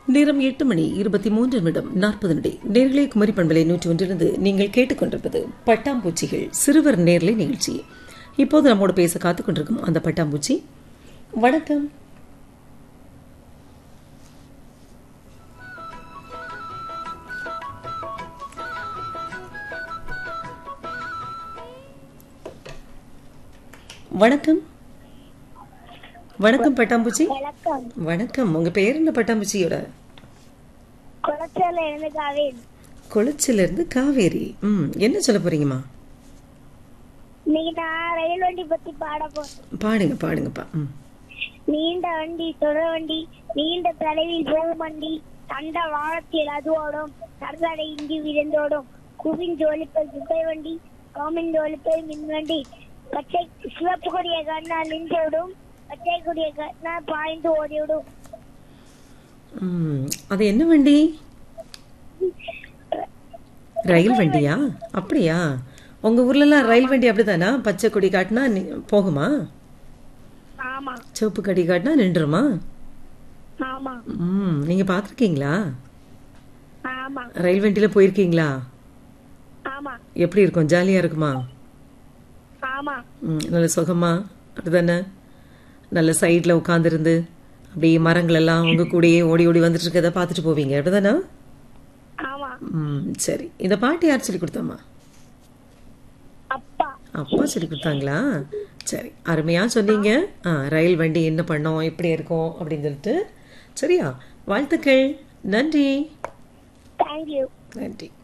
நேரம் 8:23:40 நேர்களை குமரி பண்பலை 101 நீங்கள் கேட்டுக்கொண்டிருப்பது பட்டாம்பூச்சிகள் சிறுவர் நேர்லை நிகழ்ச்சி. இப்போது நம்மோடு பேச காத்துக் கொண்டிருக்கும் அந்த பட்டாம்பூச்சி. வணக்கம். வணக்கம். வணக்கம் பட்டாம்பூச்சி. வணக்கம். உங்க பேர் என்ன பட்டாம்பூச்சியோட? குளச்சில இருந்து காவேரி. என்ன சொல்ல போறீங்கம்மா? ரயில் வண்டி பத்தி பாடுங்க பாடுங்கப்பா. நீண்ட வண்டி தொடர் வண்டி நீண்ட தலைவில் போகும் வண்டி தண்ட வாழத்தில் அது ஓடும் சர்தாரை இங்கு விழுந்தோடும் குவிந்து ஒலிப்பை குப்பை வண்டி காமிந்து ஒலிப்பை மின்வண்டி பச்சை சிவப்பு கொடிய கண்ணா நின்றோடும் பச்சை கொடிய கண்ணா பாய்ந்து ஓடிவிடும். அது என்ன வண்டி? ரயில் வண்டியா? அப்படியா? உங்க ஊர்ல எல்லாம் ரயில் வண்டி அப்படித்தானா? பச்சை கொடி காட்டினா போகுமா? ஆமா. சிவப்பு கொடி காட்டினா நின்றுமா? ஆமா. நீங்க பாத்திருக்கீங்களா? ஆமா. ரயில் வண்டியில போயிருக்கீங்களா? ஆமா. எப்படி இருக்கும்? ஜாலியா இருக்குமா? ஆமா. நல்ல சுகமா? அப்படிதானே? நல்ல சைட்ல உட்காந்துருந்து அப்படியே மரங்கள் எல்லாம் உங்க கூடயே ஓடி ஓடி வந்துட்டு இருக்கத பாத்துட்டு போவீங்க, அப்படிதானே? ஆமா. சரி. இந்த பாட்டு யார் சொல்லி கொடுத்தாமா? அப்பா. அப்பா சொல்லி கொடுத்தாங்களா? சரி, அருமையா சொன்னீங்க. ரயில் வண்டி என்ன பண்ணோம், எப்படி இருக்கும் அப்படின்னு சொல்லிட்டு. சரியா? வாழ்த்துக்கள். நன்றி. தேங்க்யூ. நன்றி.